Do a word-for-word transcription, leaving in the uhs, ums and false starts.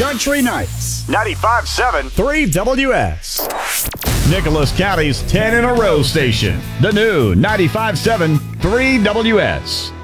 Country Nights. ninety-five point seven. three W S. Nicholas County's ten in a row station. The new ninety-five point seven three W S.